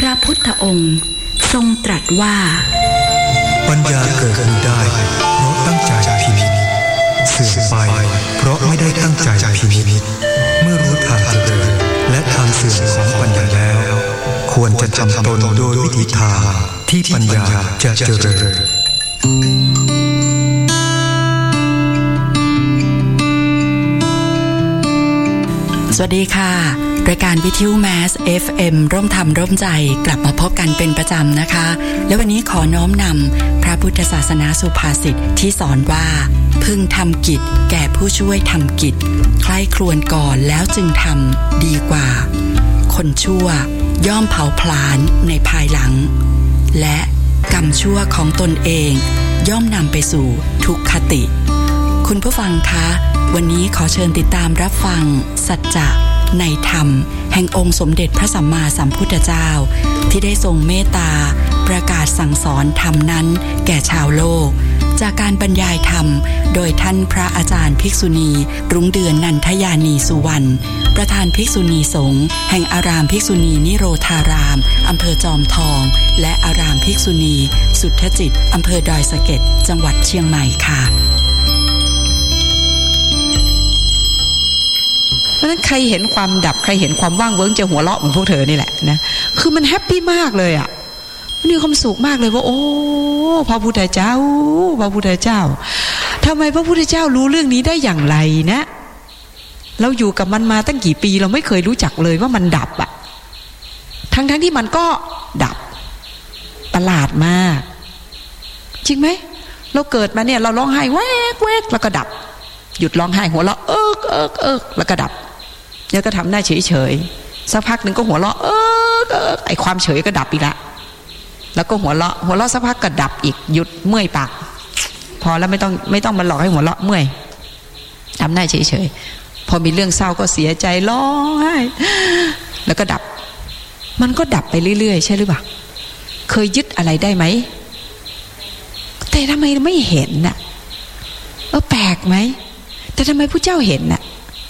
ระพุทธองค์ทรงตรัสว่าปัญญาเกิดขึ้นได้เพราะตั้งใจพินิจเสื่อมไปเพราะไม่ได้ตั้งใจพินิจเมื่อรู้ทางเจริญและทางเสื่อมของปัญญาแล้วควรจะทำตนโดยวิธีทางที่ปัญญาจะเจริญสวัสดีค่ะรายการวิทยุแมส FM ร่วมธรรมร่วมใจกลับมาพบกันเป็นประจำนะคะและวันนี้ขอน้อมนำพระพุทธศาสนาสุภาษิตที่สอนว่าพึงทำกิจแก่ผู้ช่วยทำกิจใคร่ครวญก่อนแล้วจึงทำดีกว่าคนชั่วย่อมเผาผลาญในภายหลังและกรรมชั่วของตนเองย่อมนำไปสู่ทุกขติคุณผู้ฟังคะวันนี้ขอเชิญติดตามรับฟังสัจจะในธรรมแห่งองค์สมเด็จพระสัมมาสัมพุทธเจ้าที่ได้ทรงเมตตาประกาศสั่งสอนธรรมนั้นแก่ชาวโลกจากการบรรยายธรรมโดยท่านพระอาจารย์ภิกษุณีรุ้งเดือนนันทยานีสุวรรณประธานภิกษุณีสงฆ์แห่งอารามภิกษุณีนิโรธารามอำเภอจอมทองและอารามภิกษุณีสุทธจิตอำเภอดอยสะเก็ดจังหวัดเชียงใหม่ค่ะเพราะฉะนั้นใครเห็นความดับใครเห็นความว่างเวิ้งจะหัวเราะเหมือนพวกเธอนี่แหละนะคือมันแฮปปี้มากเลยอ่ะมันมีความสุขมากเลยว่าโอ้พระพุทธเจ้าพระพุทธเจ้าทำไมพระพุทธเจ้ารู้เรื่องนี้ได้อย่างไรนะเราอยู่กับมันมาตั้งกี่ปีเราไม่เคยรู้จักเลยว่ามันดับอ่ะทั้งที่มันก็ดับประหลาดมากจริงไหมเราเกิดมาเนี่ยเราร้องไห้แวกแวกแล้วก็ดับหยุดร้องไห้หัวเราะเอิกแล้วก็ดับแล้วก็ทำหน้าเฉยๆสักพักหนึ่งก็หัวเราะไอความเฉยก็ดับอีกละแล้วก็หัวเราะสักพักก็ดับอีกหยุดเมื่อยปากพอแล้วไม่ต้องมาหลอกให้หัวเราะเมื่อยทำหน้าเฉยๆพอมีเรื่องเศร้าก็เสียใจร้องไห้แล้วก็ดับมันก็ดับไปเรื่อยๆใช่หรือเปล่าเคยยึดอะไรได้ไหมแต่ทำไมไม่เห็นน่ะแปลกไหมแต่ทำไมพระเจ้าเห็นน่ะ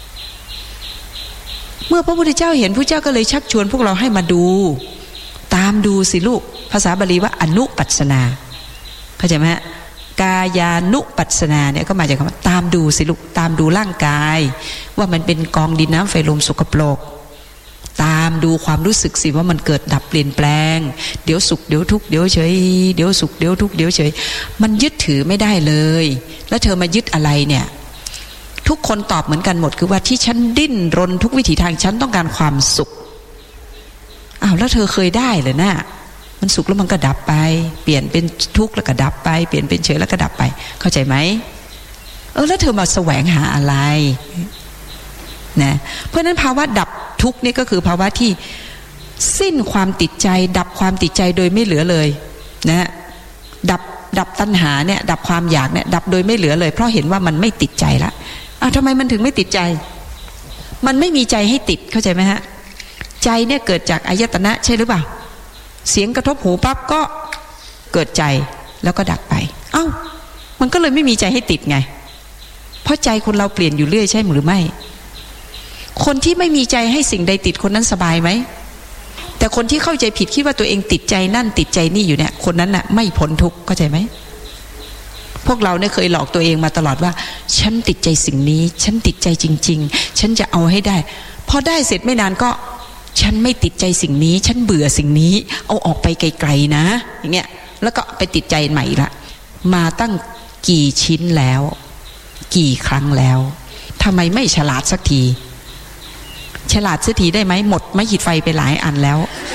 เมื่อพระพุทธเจ้าเห็นพระเจ้าก็เลยชักชวนพวกเราให้มาดูตามดูสิลูกภาษาบาลีว่าอนุปัสสนาเข้าใจไหมฮะกายานุปัสสนาเนี่ยก็มาจากคำว่าตามดูสิลูกตามดูร่างกายว่ามันเป็นกองดินน้ำไฟลมสกปรกตามดูความรู้สึกสิว่ามันเกิดดับเปลี่ยนแปลงเดี๋ยวสุขเดี๋ยวทุกข์เดี๋ยวเฉยเดี๋ยวสุขเดี๋ยวทุกข์เดี๋ยวเฉยมันยึดถือไม่ได้เลยแล้วเธอมายึดอะไรเนี่ยทุกคนตอบเหมือนกันหมดคือว่าที่ฉันดิ้นรนทุกวิถีทางฉันต้องการความสุขอ้าวแล้วเธอเคยได้เหรอนะมันสุขแล้วมันก็ดับไปเปลี่ยนเป็นทุกข์แล้วก็ดับไปเปลี่ยนเป็นเฉยแล้วก็ดับไปเข้าใจไหมแล้วเธอมาแสวงหาอะไรนะเพราะนั้นภาวะดับทุกข์นี่ก็คือภาวะที่สิ้นความติดใจดับความติดใจโดยไม่เหลือเลยนะดับตัณหาเนี่ยดับความอยากเนี่ยดับโดยไม่เหลือเลยเพราะเห็นว่ามันไม่ติดใจละทำไมมันถึงไม่ติดใจมันไม่มีใจให้ติดเข้าใจไหมฮะใจเนี่ยเกิดจากอายตนะใช่หรือเปล่าเสียงกระทบหูปั๊บก็เกิดใจแล้วก็ดับไปมันก็เลยไม่มีใจให้ติดไงเพราะใจคนเราเปลี่ยนอยู่เรื่อยใช่หรือไม่คนที่ไม่มีใจให้สิ่งใดติดคนนั้นสบายไหมแต่คนที่เข้าใจผิดคิดว่าตัวเองติดใจนั่นติดใจนี่อยู่เนี่ยคนนั้นน่ะไม่พ้นทุกข์เข้าใจไหมพวกเราเนี่ยเคยหลอกตัวเองมาตลอดว่าฉันติดใจสิ่งนี้ฉันติดใจจริงๆฉันจะเอาให้ได้พอได้เสร็จไม่นานก็ฉันไม่ติดใจสิ่งนี้ฉันเบื่อสิ่งนี้เอาออกไปไกลๆนะอย่างเงี้ยแล้วก็ไปติดใจใหม่ละมาตั้งกี่ชิ้นแล้วกี่ครั้งแล้วทำไมไม่ฉลาดสักทีฉลาดสักทีได้ไหมหมดไม่ขีดไฟไปหลายอันแล้ว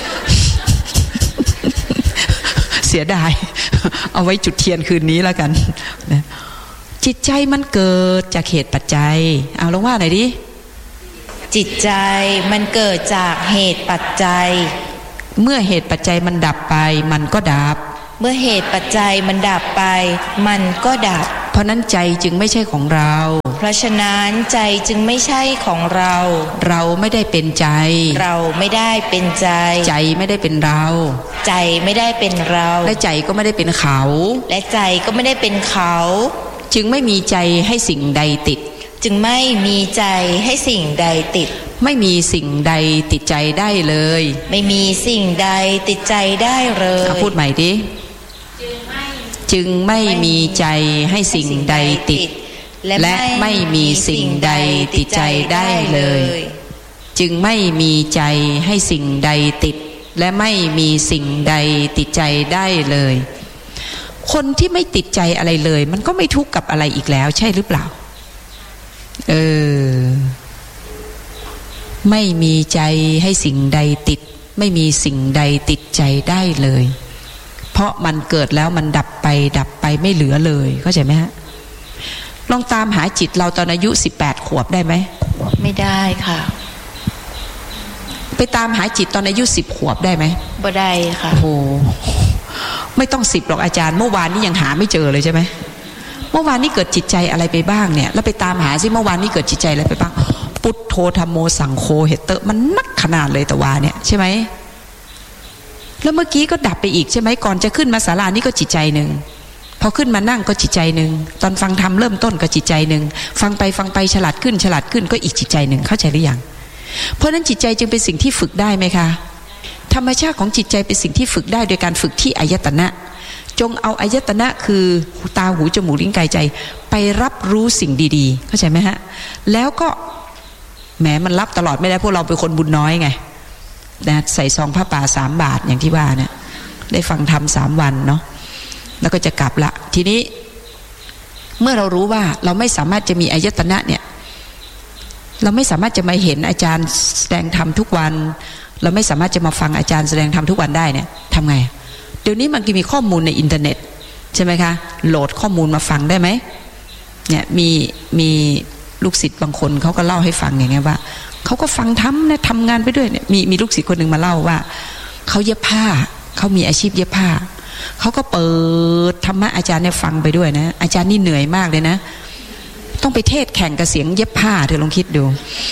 เสียดายเอาไว้จุดเทียนคืนนี้แล้วกันนะจิตใจมันเกิดจากเหตุปัจจัยเอาลองว่าหน่อยดิจิตใจมันเกิดจากเหตุปัจจัยเมื่อเหตุปัจจัยมันดับไปมันก็ดับเมื่อเหตุปัจจัยมันดับไปมันก็ดับเพราะนั้นใจจึงไม่ใช่ของเราเพราะฉะนั้นใจจึงไม่ใช่ของเราเราไม่ได้เป็นใจเราไม่ได้เป็นใจใจไม่ได้เป็นเราใจไม่ได้เป็นเราและใจก็ไม่ได้เป็นเขาและใจก็ไม่ได้เป็นเขาจึงไม่มีใจให้สิ่งใดติดจึงไม่มีใจให้สิ่งใดติดไม่มีสิ่งใดติดใจได้เลยไม่มีสิ่งใดติดใจได้เลยพูดใหม่ดิจึงไม่มีใจให้สิ่งใดติดและไม่มีสิ่งใดติดใจได้เลยจึงไม่มีใจให้สิ่งใดติดและไม่มีสิ่งใดติดใจได้เลยคนที่ไม่ติดใจอะไรเลยมันก็ไม่ทุกข์กับอะไรอีกแล้วใช่หรือเปล่าไม่มีใจให้สิ่งใดติดไม่มีสิ่งใดติดใจได้เลยเพราะมันเกิดแล้วมันดับไปไม่เหลือเลยเข้าใจไหมฮะลองตามหาจิตเราตอนอายุ18 ขวบได้ไหมไม่ได้ค่ะไปตามหาจิตตอนอายุ10 ขวบได้ไหมบ่ได้ค่ะโอ้โหไม่ต้อง10หรอกอาจารย์เมื่อวานนี้ยังหาไม่เจอเลยใช่ไหมเมื่อวานนี้เกิดจิตใจอะไรไปบ้างเนี่ยแล้วไปตามหาซิเมื่อวานนี้เกิดจิตใจอะไรไปบ้างพุทโธธัมโมสังโฆเหตเตอมันนักขนาดเลยแต่ว่าเนี่ยใช่ไหมแล้วเมื่อกี้ก็ดับไปอีกใช่ไหมก่อนจะขึ้นมาศาลานี่ก็จิตใจหนึ่งพอขึ้นมานั่งก็จิตใจหนึ่งตอนฟังธรรมเริ่มต้นก็จิตใจหนึ่งฟังไปฉลาดขึ้นก็อีกจิตใจหนึ่งเข้าใจหรือยังเพราะนั้นจิตใจจึงเป็นสิ่งที่ฝึกได้ไหมคะธรรมชาติของจิตใจเป็นสิ่งที่ฝึกได้โดยการฝึกที่อายตนะจงเอาอายตนะคือตาหูจมูกลิ้นกายใจไปรับรู้สิ่งดีๆเข้าใจไหมฮะแล้วก็แหมมันรับตลอดไม่ได้พวกเราเป็นคนบุญน้อยไงนะใส่ซองผ้าป่า3 บาทอย่างที่ว่าเนี่ยได้ฟังธรรม3 วันเนาะแล้วก็จะกลับละทีนี้เมื่อเรารู้ว่าเราไม่สามารถจะมีอายตนะเนี่ยเราไม่สามารถจะมาเห็นอาจารย์แสดงธรรมทุกวันเราไม่สามารถจะมาฟังอาจารย์แสดงธรรมทุกวันได้เนี่ยทำไงเดี๋ยวนี้มันก็มีข้อมูลในอินเทอร์เน็ตใช่ไหมคะโหลดข้อมูลมาฟังได้ไหมเนี่ยมีลูกศิษย์บางคนเขาก็เล่าให้ฟังอย่างเงี้ยว่าเขาก็ฟังนะทำงานไปด้วยเนี่ยมีลูกศิษย์คนหนึ่งมาเล่าว่าเขาเย็บผ้าเขามีอาชีพเย็บผ้าเขาก็เปิดธรรมะอาจารย์เนี่ยฟังไปด้วยนะอาจารย์นี่เหนื่อยมากเลยนะต้องไปเทศแข่งกับเสียงเย็บผ้าเธอลองคิดดู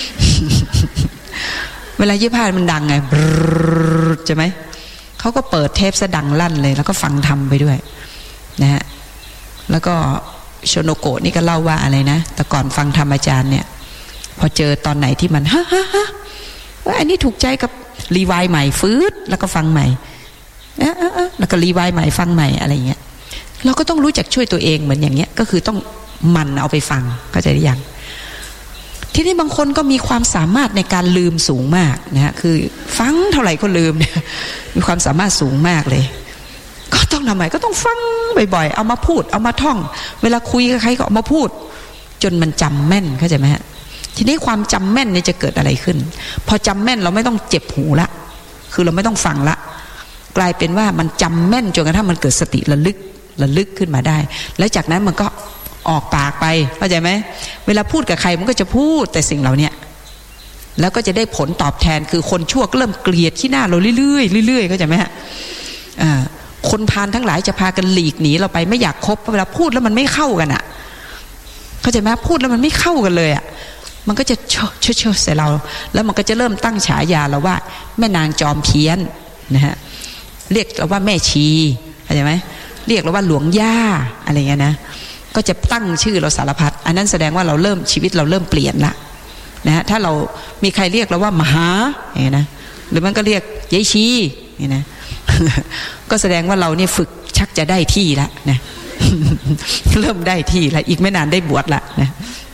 เวลาเย็บผ้ามันดังไงใช่ไหมเขาก็เปิดเทปซะดังลั่นเลยแล้วก็ฟังธรรมไปด้วยนะฮะแล้วก็โชโนโกะนี่ก็เล่าว่าอะไรนะแต่ก่อนฟังธรรมอาจารย์เนี่ยพอเจอตอนไหนที่มันว่าอันนี้ถูกใจกับรีไวล์ใหม่ฟื้นแล้วก็ฟังใหม่แล้วก็รีไวล์ใหม่ฟังใหม่อะไรเงี้ยเราก็ต้องรู้จักช่วยตัวเองเหมือนอย่างเงี้ยก็คือต้องมันเอาไปฟังเข้าใจหรือยังทีนี้บางคนก็มีความสามารถในการลืมสูงมากนะฮะคือฟังเท่าไหร่ก็ลืมเนี่ยมีความสามารถสูงมากเลยก็ต้องทำไมก็ต้องฟังบ่อยๆเอามาพูดเอามาท่องเวลาคุยกับใครก็เอามาพูดจนมันจำแม่นเข้าใจไหมฮะทีนี้ความจำแม่นเนี่ยจะเกิดอะไรขึ้นพอจำแม่นเราไม่ต้องเจ็บหูละคือเราไม่ต้องฟังละกลายเป็นว่ามันจำแม่นจนกระทั่งมันเกิดสติระลึกขึ้นมาได้แล้วจากนั้นมันก็ออกปากไปเข้าใจไหมเวลาพูดกับใครมันก็จะพูดแต่สิ่งเหล่านี้แล้วก็จะได้ผลตอบแทนคือคนชั่วก็เริ่มเกลียดขี้หน้าเราเรื่อยๆเข้าใจไหมฮะคนพาลทั้งหลายจะพากันหลีกหนีเราไปไม่อยากคบเวลาพูดแล้วมันไม่เข้ากันอ่ะเข้าใจไหมพูดแล้วมันไม่เข้ากันเลยอ่ะมันก็จะเชอะใส่เราแล้วมันก็จะเริ่มตั้งฉายาเราว่าแม่นางจอมเพี้ยนนะฮะเรียกเราว่าแม่ชีเข้าใจไหมเรียกเราว่าหลวงย่าอะไรเงี้ยนะก็จะตั้งชื่อเราสารพัดอันนั้นแสดงว่าเราเริ่มชีวิตเราเริ่มเปลี่ยนละนะฮะถ้าเรามีใครเรียกเราว่ามหาอย่างนี้นะหรือมันก็เรียกยายชีนี่นะ ก็แสดงว่าเราเนี่ยฝึกชักจะได้ที่ละนะ เริ่มได้ที่ละอีกไม่นานได้บวชละนะ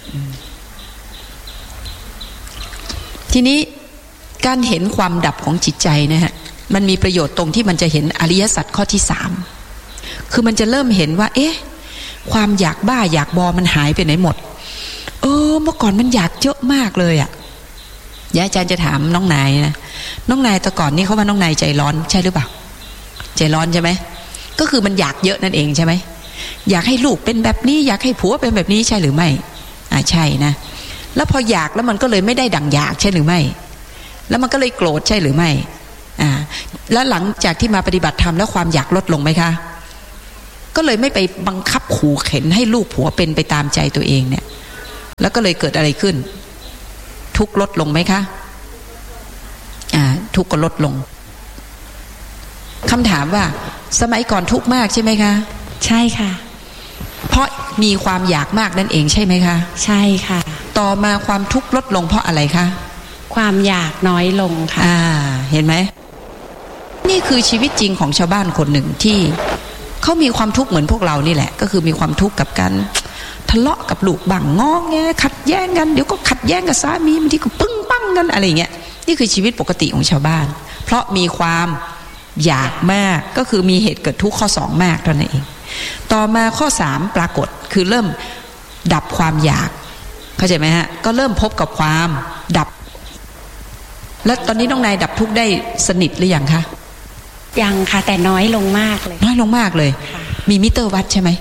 ทีนี้การเห็นความดับของจิตใจนะฮะมันมีประโยชน์ตรงที่มันจะเห็นอริยสัจข้อที่3คือมันจะเริ่มเห็นว่าเอ๊ะความอยากบ้าอยากบอมันหายไปไหนหมดเมื่อก่อนมันอยากเยอะมากเลยอ่ะเดี๋ยวอาจารย์จะถามน้องนายนะน้องนายแต่ก่อนนี่เขาว่าน้องนายใจร้อนใช่หรือเปล่าใจร้อนใช่ไหมก็คือมันอยากเยอะนั่นเองใช่ไหมอยากให้ลูกเป็นแบบนี้อยากให้ผัวเป็นแบบนี้ใช่หรือไม่ใช่นะแล้วพออยากแล้วมันก็เลยไม่ได้ดั่งอยากใช่หรือไม่แล้วมันก็เลยโกรธใช่หรือไม่แล้วหลังจากที่มาปฏิบัติธรรมแล้วความอยากลดลงไหมคะก็เลยไม่ไปบังคับขู่เข็นให้ลูกผัวเป็นไปตามใจตัวเองเนี่ยแล้วก็เลยเกิดอะไรขึ้นทุกข์ลดลงไหมคะทุกข์ก็ลดลงคำถามว่าสมัยก่อนทุกข์มากใช่ไหมคะใช่ค่ะเพราะมีความอยากมากนั่นเองใช่ไหมคะใช่ค่ะต่อมาความทุกข์ลดลงเพราะอะไรคะความอยากน้อยลงค่ะเห็นไหมนี่คือชีวิตจริงของชาวบ้านคนหนึ่งที่เขามีความทุกข์เหมือนพวกเรานี่แหละก็คือมีความทุกข์กับการทะเลาะกับลูกบังงอแงขัดแย้งกันเดี๋ยวก็ขัดแย้งกับสามีบางทีก็ปึ้งปั้งกันอะไรเงี้ยนี่คือชีวิตปกติของชาวบ้านเพราะมีความอยากมากก็คือมีเหตุเกิดทุกข์ข้อ2มากเท่านั้นเองต่อมาข้อ3ปรากฏคือเริ่มดับความอยากเข้าใจไหมฮะก็เริ่มพบกับความดับแล้วตอนนี้น้องนายดับทุกข์ได้สนิทหรือยังคะยังค่ะแต่น้อยลงมากเลยน้อยลงมากเลยมีมิเตอร์วัดใช่ไหม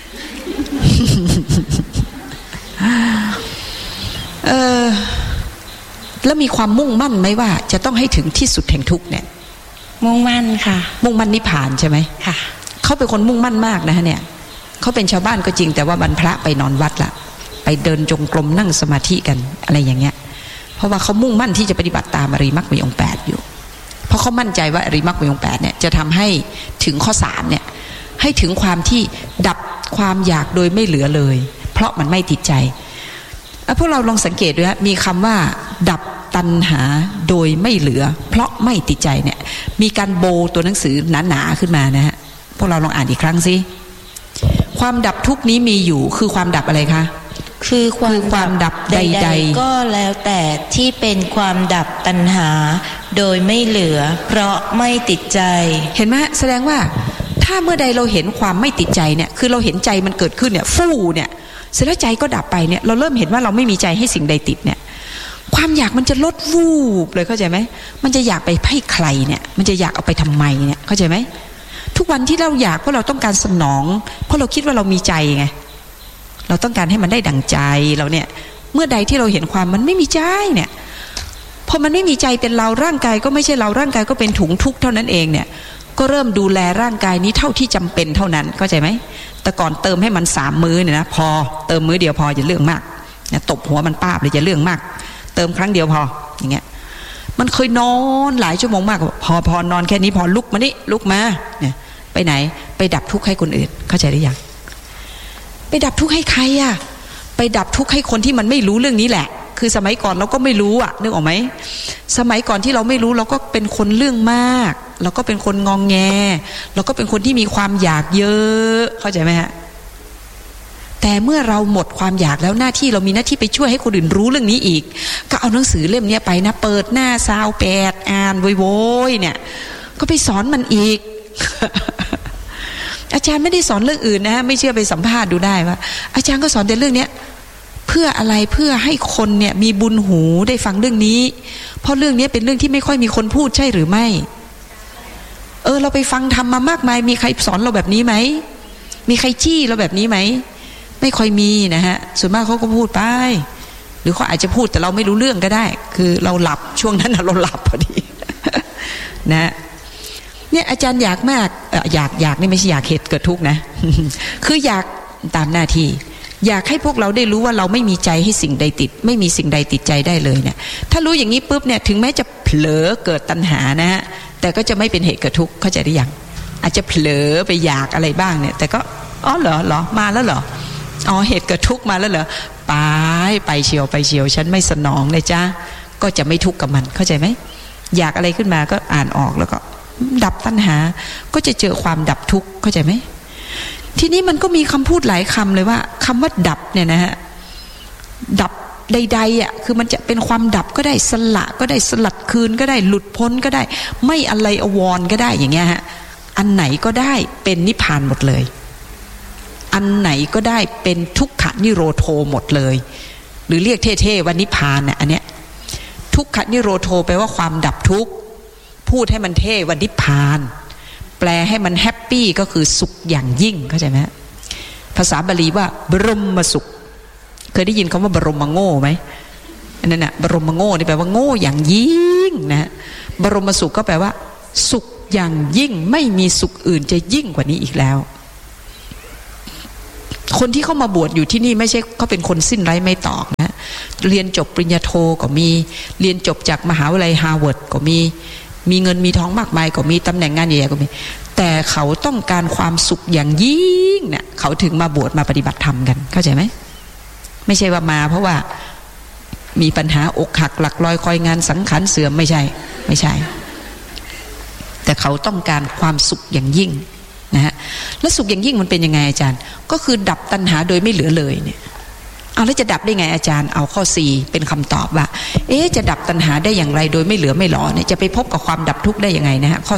แล้วมีความมุ่งมั่นไหมว่าจะต้องให้ถึงที่สุดแห่งทุกข์เนี่ยมุ่งมั่นค่ะมุ่งมั่นนิพพานใช่ไหมค่ะเขาเป็นคนมุ่งมั่นมากนะฮะเนี่ยเขาเป็นชาวบ้านก็จริงแต่ว่าวันพระไปนอนวัดละไปเดินจงกรมนั่งสมาธิกันอะไรอย่างเงี้ยเพราะว่าเขามุ่งมั่นที่จะปฏิบัติตามอริยมรรคมีองค์8อยู่เพราะเขามั่นใจว่าอริยมรรคมีองค์8เนี่ยจะทำให้ถึงข้อ3เนี่ยให้ถึงความที่ดับความอยากโดยไม่เหลือเลยเพราะมันไม่ติดใจพวกเราลองสังเกตดูฮะมีคำว่าดับตัณหาโดยไม่เหลือเพราะไม่ติดใจเนี่ยมีการโบตัวหนังสือหนาๆขึ้นมานะฮะพวกเราลองอ่านอีกครั้งสิความดับทุกนี้มีอยู่คือความดับอะไรคะคือความดับใดๆก็แล้วแต่ที่เป็นความดับตัณหาโดยไม่เหลือเพราะไม่ติดใจเห็นไหมแสดงว่าถ้าเมื่อใดเราเห็นความไม่ติดใจเนี่ยคือเราเห็นใจมันเกิดขึ้นเนี่ยฟู่เนี่ยเสร็จแล้วใจก็ดับไปเนี่ยเราเริ่มเห็นว่าเราไม่มีใจให้สิ่งใดติดเนี่ยความอยากมันจะลดวูบเลยเข้าใจไหมมันจะอยากไปให้ใครเนี่ยมันจะอยากเอาไปทำไมเนี่ยเข้าใจไหมทุกวันที่เราอยากเพราะเราต้องการสนองเพราะเราคิดว่าเรามีใจไงเราต้องการให้มันได้ดั่งใจเราเนี่ยเมื่อใดที่เราเห็นความมันไม่มีใจเนี่ยพอมันไม่มีใจเป็นเราร่างกายก็ไม่ใช่เราร่างกายก็เป็นถุงทุกข์เท่านั้นเองเนี่ยก็เริ่มดูแลร่างกายนี้เท่าที่จำเป็นเท่านั้นเข้าใจไหมแต่ก่อนเติมให้มัน3 มื้อเนี่ยนะพอเติมมื้อเดียวพออย่าเรื่องมากเนี่ยตบหัวมันป้าบเลยอย่าเรื่องมากเติมครั้งเดียวพออย่างเงี้ยมันเคยนอนหลายชั่วโมงมากพอนอนแค่นี้พอลุกมานี่ลุกมาเนี่ยไปไหนไปดับทุกข์ให้คนอื่นเข้าใจหรือยังไปดับทุกข์ให้ใครอะไปดับทุกข์ให้คนที่มันไม่รู้เรื่องนี้แหละคือสมัยก่อนเราก็ไม่รู้อะนึกออกไหมสมัยก่อนที่เราไม่รู้เราก็เป็นคนเรื่องมากเราก็เป็นคนงองแงเราก็เป็นคนที่มีความอยากเยอะเข้าใจไหมฮะแต่เมื่อเราหมดความอยากแล้วหน้าที่เรามีหน้าที่ไปช่วยให้คนอื่นรู้เรื่องนี้อีกก็เอาหนังสือเล่มนี้ไปนะเปิดหน้า28อ่านโวยเนี่ยก็ไปสอนมันอีก อาจารย์ไม่ได้สอนเรื่องอื่นนะไม่เชื่อไปสัมภาษณ์ดูได้ว่าอาจารย์ก็สอนแต่เรื่องนี้เพื่ออะไรเพื่อให้คนเนี่ยมีบุญหูได้ฟังเรื่องนี้เพราะเรื่องนี้เป็นเรื่องที่ไม่ค่อยมีคนพูดใช่หรือไม่เราไปฟังธรรมมามากมายมีใครสอนเราแบบนี้ไหมมีใครจี้เราแบบนี้ไหมไม่ค่อยมีนะฮะส่วนมากเขาก็พูดไปหรือเขาอาจจะพูดแต่เราไม่รู้เรื่องก็ได้คือเราหลับช่วงนั้นเราหลับพอดีนะเนี่ยอาจารย์อยากมากอยากนี่ไม่ใช่อยากเหตุเกิดทุกข์นะ คืออยากตามหน้าที่อยากให้พวกเราได้รู้ว่าเราไม่มีใจให้สิ่งใดติดไม่มีสิ่งใดติดใจได้เลยเนี่ยถ้ารู้อย่างนี้ปุ๊บเนี่ยถึงแม้จะเผลอเกิดตัณหานะฮะแต่ก็จะไม่เป็นเหตุเกิดทุกข์เข้าใจหรือยังอาจจะเผลอไปอยากอะไรบ้างเนี่ยแต่ก็เหรอมาแล้วเหรอเหตุเกิดทุกข์มาแล้วเหรอไปเชียวฉันไม่สนองเลยจ้าก็จะไม่ทุกข์กับมันเข้าใจไหมอยากอะไรขึ้นมาก็อ่านออกแล้วก็ดับตัณหาก็จะเจอความดับทุกข์เข้าใจไหมทีนี้มันก็มีคำพูดหลายคำเลยว่าคำว่าดับเนี่ยนะฮะดับใดๆอ่ะคือมันจะเป็นความดับก็ได้สละก็ได้สลัดคืนก็ได้หลุดพ้นก็ได้ไม่อะไรอวรก็ได้อย่างเงี้ยฮะอันไหนก็ได้เป็นนิพพานหมดเลยอันไหนก็ได้เป็นทุกขนิโรโธหมดเลยหรือเรียกเท่ๆว่านิพพานเนี่ยอันเนี้ยทุกขนิโรโธแปลว่าความดับทุกข์พูดให้มันเท่ว่านิพพานแปลให้มันแฮปปี้ก็คือสุขอย่างยิ่งเข้าใจไหมภาษาบาลีว่าบรมสุขเคยได้ยินคำว่าบรมโง่ไหมอันนั้นน่ะบรมโง่นี่แปลว่าโง่อย่างยิ่งนะบรมสุขก็แปลว่าสุขอย่างยิ่งไม่มีสุขอื่นจะยิ่งกว่านี้อีกแล้วคนที่เข้ามาบวชอยู่ที่นี่ไม่ใช่เขาเป็นคนสิ้นไร้ไม่ตอกนะเรียนจบปริญญาโทก็มีเรียนจบจากมหาวิทยาลัยฮาร์วาร์ดก็มีเงินมีทองมากมายก็มีตำแหน่งงานใหญ่ๆก็มีแต่เขาต้องการความสุขอย่างยิ่งเนี่ยเขาถึงมาบวชมาปฏิบัติธรรมกันเข้าใจไหมไม่ใช่ว่ามาเพราะว่ามีปัญหาอกหักหลักลอยคอยงานสังขารเสื่อมไม่ใช่แต่เขาต้องการความสุขอย่างยิ่งนะฮะแล้วสุขอย่างยิ่งมันเป็นยังไงอาจารย์ก็คือดับตัณหาโดยไม่เหลือเลยเนี่ยเอาแล้วจะดับได้ไงอาจารย์เอาข้อ4เป็นคำตอบว่าจะดับตัณหาได้อย่างไรโดยไม่เหลือไม่หลอเนี่ยจะไปพบกับความดับทุกข์ได้ยังไงนะฮะข้อ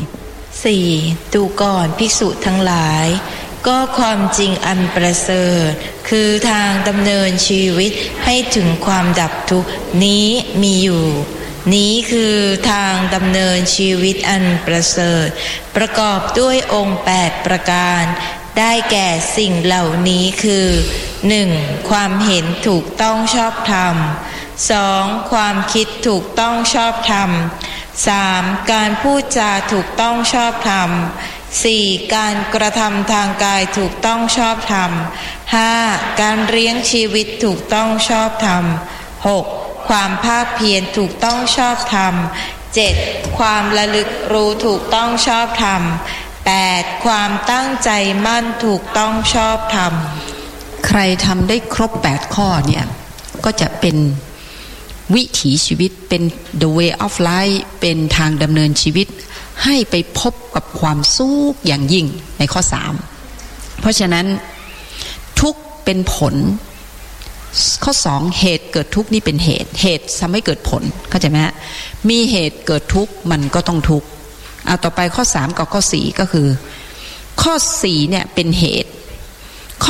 4 ดูก่อนภิกษุทั้งหลายก็ความจริงอันประเสริฐคือทางดำเนินชีวิตให้ถึงความดับทุกข์นี้มีอยู่นี้คือทางดำเนินชีวิตอันประเสริฐประกอบด้วยองค์8ประการได้แก่สิ่งเหล่านี้คือ 1. ความเห็นถูกต้องชอบธรรม 2. ความคิดถูกต้องชอบธรรม 3. การพูดจาถูกต้องชอบธรรม 4. การกระทำทางกายถูกต้องชอบธรรม 5. การเลี้ยงชีวิตถูกต้องชอบธรรม 6. ความภาคเพียรถูกต้องชอบธรรม 7. ความระลึกรู้ถูกต้องชอบธรรม 8. ความตั้งใจมั่นถูกต้องชอบธรรมใครทำได้ครบ8ข้อเนี่ยก็จะเป็นวิถีชีวิตเป็น the way of life เป็นทางดำเนินชีวิตให้ไปพบกับความสุขอย่างยิ่งในข้อ3เพราะฉะนั้นทุกข์เป็นผลข้อ2เหตุเกิดทุกข์นี่เป็นเหตุทำให้เกิดผลเข้าใจไหมฮะมีเหตุเกิดทุกข์มันก็ต้องทุกข์เอาต่อไปข้อ3กับข้อ4ก็คือข้อ4เนี่ยเป็นเหตุข้อ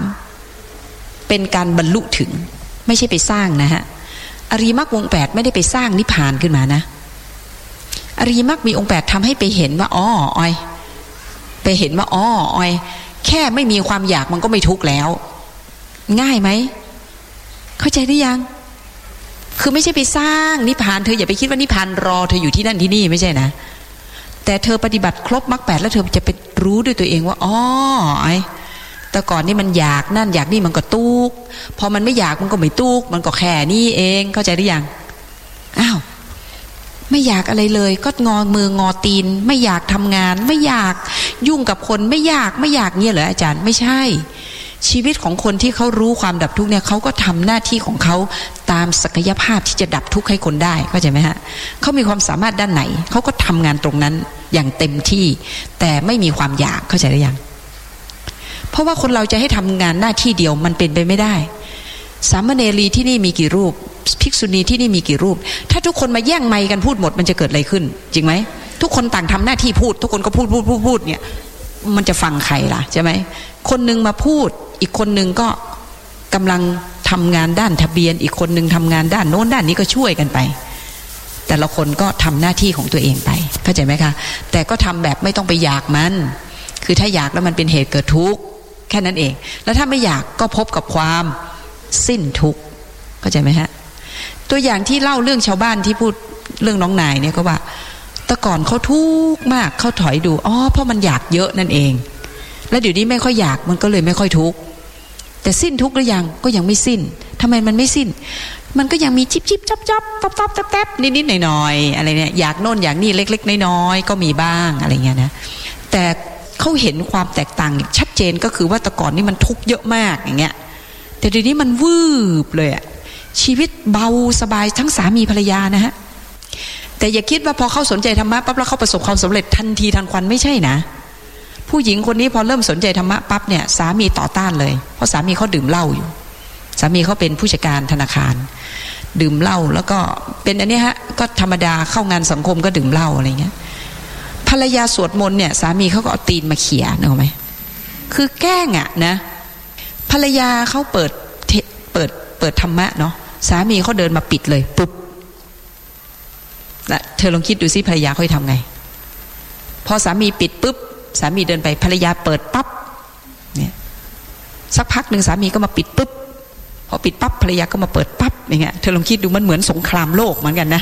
3เป็นการบรรลุถึงไม่ใช่ไปสร้างนะฮะอริยมรรควง8ไม่ได้ไปสร้างนิพพานขึ้นมานะอริยมรรคมีองค์8ทำให้ไปเห็นว่าไปเห็นว่าแค่ไม่มีความอยากมันก็ไม่ทุกข์แล้วง่ายไหมเข้าใจหรือยังคือไม่ใช่ไปสร้างนิพพานเธออย่าไปคิดว่านิพพานรอเธออยู่ที่นั่นที่นี่ไม่ใช่นะแต่เธอปฏิบัติครบมรรค8แล้วเธอจะไปรู้ด้วยตัวเองว่าแต่ก่อนนี่มันอยากนั่นอยากนี่มันก็ตุกพอมันไม่อยากมันก็ไม่ตุกมันก็แค่นี้เองเข้าใจหรือยังไม่อยากอะไรเลยก็งอมืองอตีนไม่อยากทำงานไม่อยากยุ่งกับคนไม่อยากเนี่ยเหรออาจารย์ไม่ใช่ชีวิตของคนที่เขารู้ความดับทุกข์เนี่ยเขาก็ทำหน้าที่ของเขาตามศักยภาพที่จะดับทุกข์ให้คนได้เข้าใจไหมฮะเขามีความสามารถด้านไหนเขาก็ทำงานตรงนั้นอย่างเต็มที่แต่ไม่มีความอยากเข้าใจหรือยังเพราะว่าคนเราจะให้ทำงานหน้าที่เดียวมันเป็นไปไม่ได้สามเณรีที่นี่มีกี่รูปภิกษุณีที่นี่มีกี่รูปถ้าทุกคนมาแย่งไมค์กันพูดหมดมันจะเกิดอะไรขึ้นจริงไหมทุกคนต่างทำหน้าที่พูดทุกคนก็พูดเนี่ยมันจะฟังใครล่ะใช่ไหมคนนึงมาพูดอีกคนนึงก็กำลังทำงานด้านทะเบียนอีกคนนึงทำงานด้านโน้นด้านนี้ก็ช่วยกันไปแต่ละคนก็ทำหน้าที่ของตัวเองไปเข้าใจไหมคะแต่ก็ทำแบบไม่ต้องไปอยากมันคือถ้าอยากแล้วมันเป็นเหตุเกิดทุกข์แค่นั้นเองแล้วถ้าไม่อยากก็พบกับความสิ้นทุกข์เข้าใจไหมฮะตัวอย่างที่เล่าเรื่องชาวบ้านที่พูดเรื่องน้องนายเนี่ยก็ว่าแต่ก่อนเขาทุกข์มากเขาถอยดูเพราะมันอยากเยอะนั่นเองแล้วเดี๋ยวนี้ไม่ค่อยอยากมันก็เลยไม่ค่อยทุกข์แต่สิ้นทุกข์หรือยังก็ยังไม่สิ้นทำไมมันไม่สิ้นมันก็ยังมีจิบจับต๊อบแต๊บนิดๆหน่อยๆอะไรเนี่ยอยากโน่นอยากนี่เล็กๆน้อยๆก็มีบ้างอะไรเงี้ยนะแต่เขาเห็นความแตกต่างชัดเจนก็คือว่าแต่ก่อนนี่มันทุกข์เยอะมากอย่างเงี้ยแต่เดี๋ยวนี้มันวืบเลยอะชีวิตเบาสบายทั้งสามีภรรยานะฮะแต่อย่าคิดว่าพอเขาสนใจธรรมะปั๊บแล้วเขาประสบความสำเร็จทันทีทันควันไม่ใช่นะผู้หญิงคนนี้พอเริ่มสนใจธรรมะปั๊บเนี่ยสามีต่อต้านเลยเพราะสามีเขาดื่มเหล้าอยู่สามีเขาเป็นผู้จัดการธนาคารดื่มเหล้าแล้วก็เป็นอันนี้ฮะก็ธรรมดาเข้างานสังคมก็ดื่มเหล้าอะไรเงี้ยภรรยาสวดมนต์เนี่ยสามีเขาก็เอาตีนมาเขี่ยนึกออกไหมคือแกล้งอะนะภรรยาเขาเปิดธรรมะเนาะสามีเขาเดินมาปิดเลยปุ๊บแล้วเธอลองคิดดูสิภรรยาเขาจะทำไงพอสามีปิดปุ๊บสามีเดินไปภรรยาเปิดปั๊บเนี่ยสักพักหนึ่งสามีก็มาปิดปุ๊บพอปิดปั๊บภรรยาก็มาเปิดปั๊บอย่างเงี้ยเธอลองคิดดูมันเหมือนสงครามโลกเหมือนกันนะ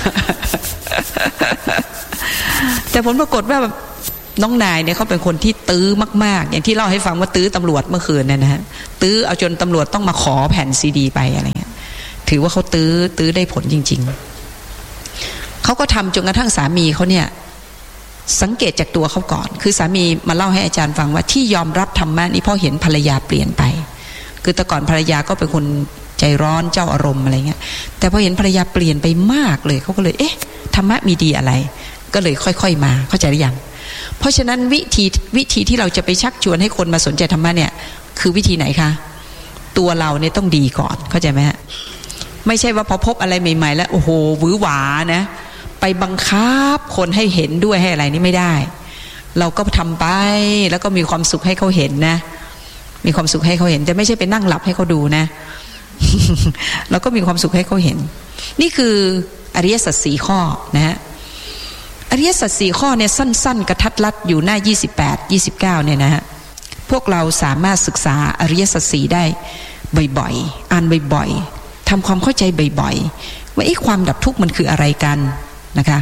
แต่ผลปรากฏว่าน้องนายเนี่ยเขาเป็นคนที่ตื้อมากๆอย่างที่เล่าให้ฟังว่าตื้อตำรวจเมื่อคืนเนี่ยนะฮะตื้อเอาจนตำรวจต้องมาขอแผ่นซีดีไปอะไรเงี้ยถือว่าเขาตื้อได้ผลจริงๆเขาก็ทำจนกระทั่งสามีเขาเนี่ยสังเกตจากตัวเขาก่อนคือสามีมาเล่าให้อาจารย์ฟังว่าที่ยอมรับธรรมะนี่เพราะเห็นภรรยาเปลี่ยนไปคือแต่ก่อนภรรยาก็เป็นคนใจร้อนเจ้าอารมณ์อะไรเงี้ยแต่พอเห็นภรรยาเปลี่ยนไปมากเลยเขาก็เลยธรรมะมีดีอะไรก็เลยค่อยๆมาเข้าใจหรือยังเพราะฉะนั้นวิธีที่เราจะไปชักชวนให้คนมาสนใจธรรมะเนี่ยคือวิธีไหนคะตัวเราเนี่ยต้องดีก่อนเข้าใจไหมฮะไม่ใช่ว่าพอพบอะไรใหม่ๆแล้วโอ้โหหวือหวานะไปบังคับคนให้เห็นด้วยให้อะไรนี่ไม่ได้เราก็ทำไปแล้วก็มีความสุขให้เขาเห็นนะมีความสุขให้เขาเห็นแต่ไม่ใช่ไปนั่งหลับให้เขาดูนะ เราก็มีความสุขให้เขาเห็นนี่คืออริยสัจ4ข้อนะฮะอริยสัจ4ข้อเนี่ยสั้นๆกระทัดรัดอยู่หน้า28 29เนี่ยนะฮะพวกเราสามารถศึกษาอริยสัจ4ได้บ่อยๆอ่านบ่อยๆทำความเข้าใจบ่อยๆว่าความดับทุกข์มันคืออะไรกันนะคะ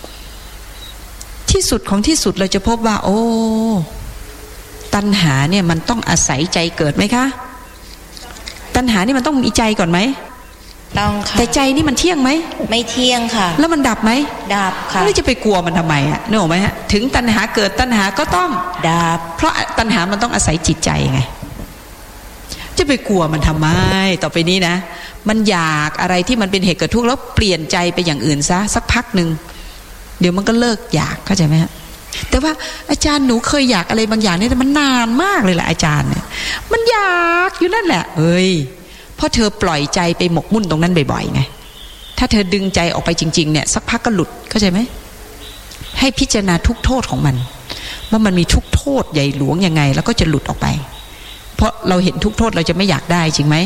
ที่สุดของที่สุดเราจะพบว่าโอ้ตัณหาเนี่ยมันต้องอาศัยใจเกิดไหมคะตัณหานี่มันต้องมีใจก่อนไหมต้องค่ะแต่ใจนี่มันเที่ยงไหมไม่เที่ยงค่ะแล้วมันดับไหมดับค่ะแล้วจะไปกลัวมันทำไมอ่ะนึกออกไหมฮะถึงตัณหาเกิดตัณหาก็ต้องดับเพราะตัณหามันต้องอาศัยจิตใจไงจะไปกลัวมันทำไมต่อไปนี้นะมันอยากอะไรที่มันเป็นเหตุเกิดทุกข์แล้วเปลี่ยนใจไปอย่างอื่นซะสักพักหนึ่งเดี๋ยวมันก็เลิกอยากเข้าใจไหมฮะแต่ว่าอาจารย์หนูเคยอยากอะไรบางอย่างเนี่ยแต่มันนานมากเลยแหละอาจารย์เนี่ยมันอยากอยู่นั่นแหละเฮ้ยเพราะเธอปล่อยใจไปหมกมุ่นตรงนั้นบ่อยๆไงถ้าเธอดึงใจออกไปจริงๆเนี่ยสักพักก็หลุดเข้าใจไหมให้พิจารณาทุกโทษของมันว่ามันมีทุกโทษใหญ่หลวงยังไงแล้วก็จะหลุดออกไปเพราะเราเห็นทุกโทษเราจะไม่อยากได้จริงไหม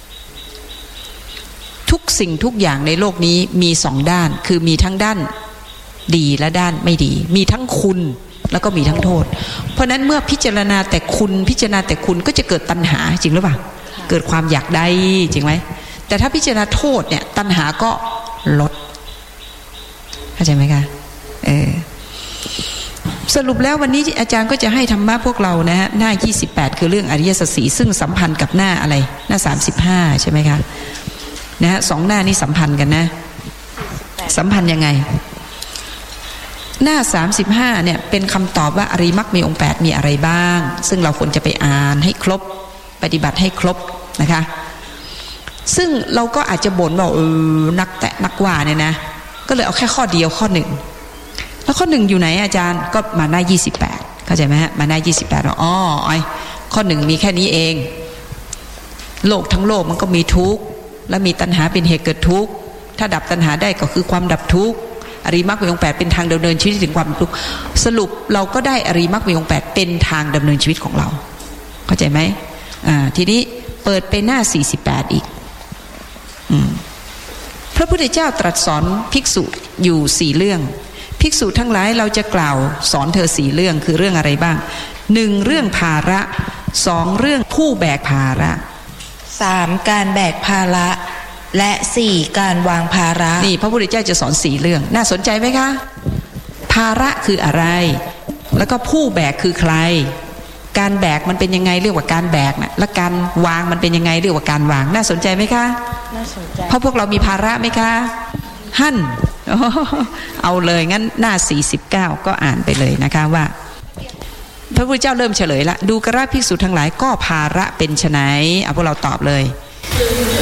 ทุกสิ่งทุกอย่างในโลกนี้มี2ด้านคือมีทั้งด้านดีและด้านไม่ดีมีทั้งคุณแล้วก็มีทั้งโทษเพราะนั้นเมื่อพิจารณาแต่คุณพิจารณาแต่คุณก็จะเกิดตัณหาจริงหรือเปล่าเกิดความอยากได้จริงไหมแต่ถ้าพิจารณาโทษเนี่ยตัณหาก็ลดเข้าใจไหมคะสรุปแล้ววันนี้อาจารย์ก็จะให้ธรรมะพวกเรานะฮะหน้า28คือเรื่องอริยสัจ4ซึ่งสัมพันธ์กับหน้าอะไรหน้า35ใช่ไหมคะนะฮะ2หน้านี้สัมพันธ์กันนะสัมพันธ์ยังไงหน้า35เนี่ยเป็นคำตอบว่าอริยมรรคมีองค์8มีอะไรบ้างซึ่งเราควรจะไปอ่านให้ครบปฏิบัติให้ครบนะคะซึ่งเราก็อาจจะบ่นว่านักแตะนักว่าเนี่ยนะก็เลยเอาแค่ข้อเดียวข้อ1แล้วข้อ1อยู่ไหนอาจารย์ก็มาหน้า28เข้าใจไหมฮะมาหน้า28อ๋อข้อ1มีแค่นี้เองโลกทั้งโลกมันก็มีทุกข์และมีตัณหาเป็นเหตุเกิดทุกข์ถ้าดับตัณหาได้ก็คือความดับทุกข์อริยมรรคมีองค์8เป็นทางดำเนินชีวิตถึงความทุกข์สรุปเราก็ได้อริยมรรคมีองค์8เป็นทางดำเนินชีวิตของเราเข้าใจไหมทีนี้เปิดไปหน้า48อีกพระพุทธเจ้าตรัสสอนภิกษุอยู่4เรื่องภิกษุทั้งหลายเราจะกล่าวสอนเธอ4เรื่องคือเรื่องอะไรบ้าง1เรื่องภาระ2เรื่องผู้แบกภาระ 3การแบกภาระและ4การวางภาระนี่พระพุทธเจ้าจะสอน4เรื่องน่าสนใจไหมคะภาระคืออะไรแล้วก็ผู้แบกคือใครการแบกมันเป็นยังไงเรียกว่าการแบกนะและการวางมันเป็นยังไงเรียกว่าการวางน่าสนใจไหมคะน่าสนใจเพราะพวกเรามีภาระไหมคะหั่นเอาเลยงั้นหน้า49ก็อ่านไปเลยนะคะว่าพระพุทธเจ้าเริ่มเฉลยละดูกราภิกษุทั้งหลายก็ภาระเป็นไฉนพวกเราตอบเลย